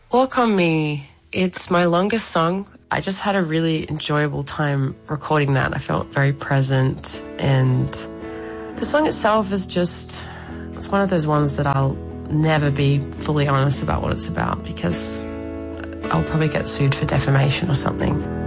Walk on Me, it's my longest song. I just had a really enjoyable time recording that. I felt very present, and the song itself is just, it's one of those ones that I'll never be fully honest about what it's about because I'll probably get sued for defamation or something.